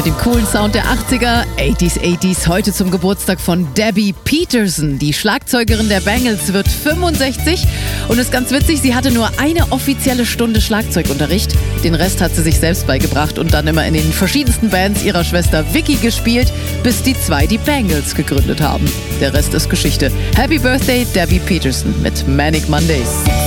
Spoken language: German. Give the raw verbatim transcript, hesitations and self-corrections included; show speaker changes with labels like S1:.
S1: dem coolen Sound der achtziger, achtziger, achtziger. Heute zum Geburtstag von Debbie Peterson. Die Schlagzeugerin der Bangles wird fünfundsechzig und ist ganz witzig, sie hatte nur eine offizielle Stunde Schlagzeugunterricht. Den Rest hat sie sich selbst beigebracht und dann immer in den verschiedensten Bands ihrer Schwester Vicky gespielt, bis die zwei die Bangles gegründet haben. Der Rest ist Geschichte. Happy Birthday, Debbie Peterson mit Manic Mondays.